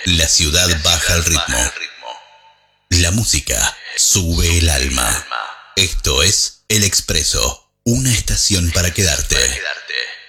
La ciudad baja el ritmo. La música sube el alma. Esto es El Expreso, una estación para quedarte.